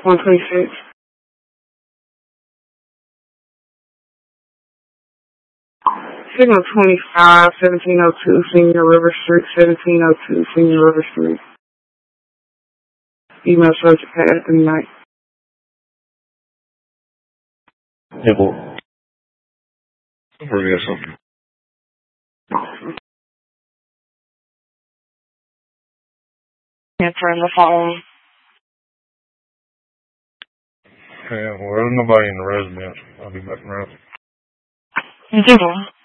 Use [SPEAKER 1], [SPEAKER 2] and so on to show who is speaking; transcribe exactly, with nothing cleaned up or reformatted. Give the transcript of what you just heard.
[SPEAKER 1] one twenty-six. Signal twenty-five, seventeen oh two, Senior River Street, seventeen oh two, Senior River Street. Email subject at Anthony Knight.
[SPEAKER 2] Nickel. Over here, something.
[SPEAKER 1] Answering the phone.
[SPEAKER 2] Yeah, well, there's nobody in the residence. I'll be back around.
[SPEAKER 1] You do?